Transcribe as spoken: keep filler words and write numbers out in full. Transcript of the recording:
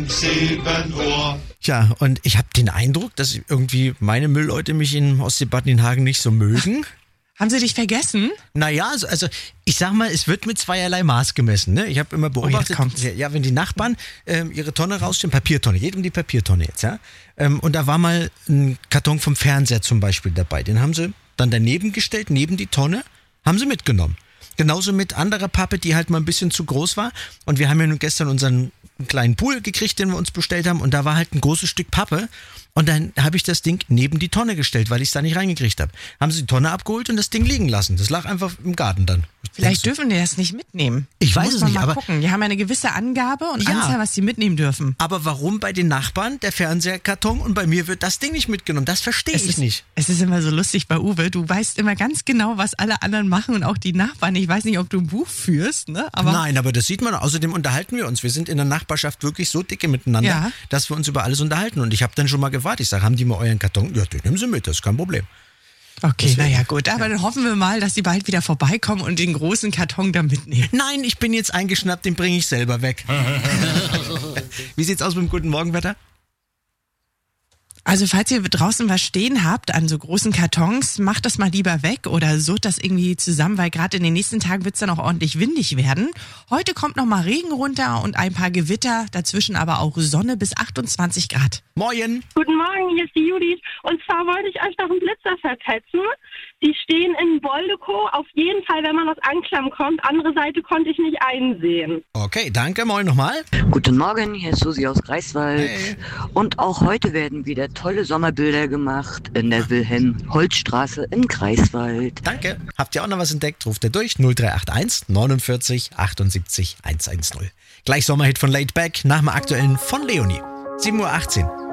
sieben Uhr. Ja, und ich habe den Eindruck, dass irgendwie meine Müllleute mich in Ostsee-Bad Nienhagen nicht so mögen. Haben sie dich vergessen? Naja, also, also ich sag mal, es wird mit zweierlei Maß gemessen. Ne? Ich habe immer beobachtet, Oh, jetzt ja, ja, wenn die Nachbarn ähm, ihre Tonne rausstellen, Papiertonne, geht um die Papiertonne jetzt, ja. Ähm, und da war mal ein Karton vom Fernseher zum Beispiel dabei. Den haben sie dann daneben gestellt, neben die Tonne, haben sie mitgenommen. Genauso mit anderer Pappe, die halt mal ein bisschen zu groß war. Und wir haben ja nun gestern unseren kleinen Pool gekriegt, den wir uns bestellt haben. Und da war halt ein großes Stück Pappe. Und dann habe ich das Ding neben die Tonne gestellt, weil ich es da nicht reingekriegt habe. Haben sie die Tonne abgeholt und das Ding liegen lassen. Das lag einfach im Garten dann. Vielleicht dürfen die das nicht mitnehmen. Ich weiß Muss es man nicht, mal aber... gucken. Die haben eine gewisse Angabe und Ja. Anzahl, was sie mitnehmen dürfen. Aber warum bei den Nachbarn der Fernseherkarton und bei mir wird das Ding nicht mitgenommen? Das verstehe Es ich ist, nicht. es ist immer so lustig bei Uwe. Du weißt immer ganz genau, was alle anderen machen und auch die Nachbarn. Ich weiß nicht, ob du ein Buch führst, ne? Aber Nein, aber das sieht man. Außerdem unterhalten wir uns. Wir sind in der Nachbarschaft wirklich so dicke miteinander, Ja. dass wir uns über alles unterhalten. Und ich habe dann schon mal gewartet. Ich sage, haben die mal euren Karton? Ja, den nehmen sie mit, das ist kein Problem. okay, naja, gut. Aber dann hoffen wir mal, dass sie bald wieder vorbeikommen und den großen Karton da mitnehmen. Nein, ich bin jetzt eingeschnappt, den bringe ich selber weg. Wie sieht's aus mit dem guten Morgenwetter? Also falls ihr draußen was stehen habt an so großen Kartons, macht das mal lieber weg oder surt das irgendwie zusammen, weil gerade in den nächsten Tagen wird es dann auch ordentlich windig werden. Heute kommt noch mal Regen runter und ein paar Gewitter, dazwischen aber auch Sonne bis achtundzwanzig Grad. Moin. Guten Morgen, hier ist die Judith. Und zwar wollte ich euch noch einen Blitzer verpetzen. Die stehen in Boldekow. Auf jeden Fall, wenn man aus Anklam kommt. Andere Seite konnte ich nicht einsehen. Okay, danke. Moin nochmal. Guten Morgen, hier ist Susi aus Greifswald. Hey. Und auch heute werden wieder tolle Sommerbilder gemacht in der Wilhelm-Holz-Straße in Greifswald. Danke. Habt ihr auch noch was entdeckt? Ruft ihr durch null drei acht eins neunundvierzig achtundsiebzig hundertzehn. Gleich Sommerhit von Laid Back nach dem aktuellen von Leonie. sieben Uhr achtzehn.